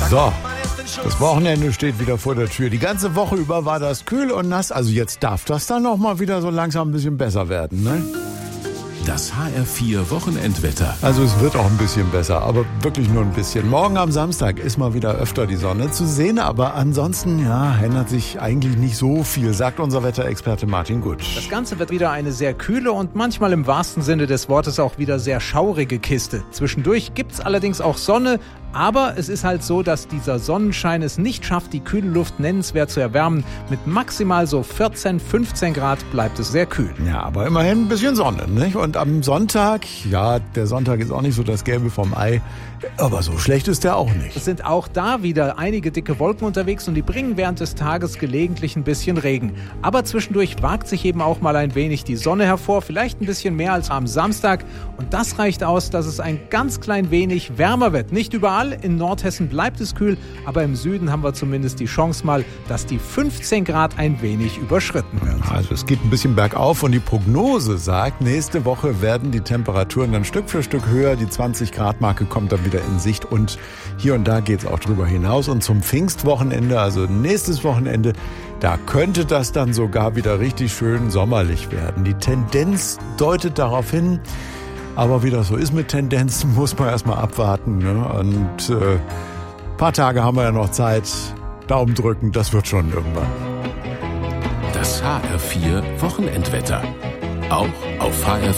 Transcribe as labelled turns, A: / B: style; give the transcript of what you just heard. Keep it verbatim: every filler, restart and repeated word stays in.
A: So, das Wochenende steht wieder vor der Tür. Die ganze Woche über war das kühl und nass. Also jetzt darf das dann noch mal wieder so langsam ein bisschen besser werden, ne?
B: Das H R vier Wochenendwetter.
A: Also es wird auch ein bisschen besser, aber wirklich nur ein bisschen. Morgen am Samstag ist mal wieder öfter die Sonne zu sehen, aber ansonsten, ja, ändert sich eigentlich nicht so viel, sagt unser Wetterexperte Martin Gutsch.
C: Das Ganze wird wieder eine sehr kühle und manchmal im wahrsten Sinne des Wortes auch wieder sehr schaurige Kiste. Zwischendurch gibt's allerdings auch Sonne, aber es ist halt so, dass dieser Sonnenschein es nicht schafft, die kühle Luft nennenswert zu erwärmen. Mit maximal so vierzehn, fünfzehn Grad bleibt es sehr kühl.
A: Ja, aber immerhin ein bisschen Sonne, nicht? Und am Sonntag, ja, der Sonntag ist auch nicht so das Gelbe vom Ei, aber so schlecht ist der auch nicht.
C: Es sind auch da wieder einige dicke Wolken unterwegs und die bringen während des Tages gelegentlich ein bisschen Regen. Aber zwischendurch wagt sich eben auch mal ein wenig die Sonne hervor, vielleicht ein bisschen mehr als am Samstag. Und das reicht aus, dass es ein ganz klein wenig wärmer wird. Nicht überall. In Nordhessen bleibt es kühl, aber im Süden haben wir zumindest die Chance mal, dass die fünfzehn Grad ein wenig überschritten werden.
A: Also es geht ein bisschen bergauf und die Prognose sagt, nächste Woche werden die Temperaturen dann Stück für Stück höher. Die zwanzig Grad Marke kommt dann wieder in Sicht und hier und da geht es auch drüber hinaus. Und zum Pfingstwochenende, also nächstes Wochenende, da könnte das dann sogar wieder richtig schön sommerlich werden. Die Tendenz deutet darauf hin. Aber wie das so ist mit Tendenzen, muss man erstmal abwarten. Ne? Und äh, ein paar Tage haben wir ja noch Zeit. Daumen drücken, das wird schon irgendwann.
B: Das H R vier Wochenendwetter. Auch auf H R